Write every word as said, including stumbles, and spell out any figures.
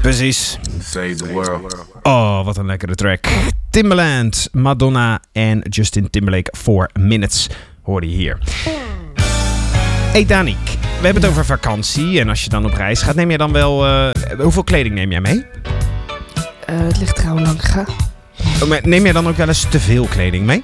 Precies. Save the world. Oh, wat een lekkere track. Timbaland, Madonna en Justin Timberlake. Four Minutes hoorde je hier. Hey Daniek, we hebben het over vakantie. En als je dan op reis gaat, neem je dan wel... Uh, hoeveel kleding neem jij mee? Uh, het ligt er hoe lang ik ga. Neem jij dan ook wel eens te veel kleding mee?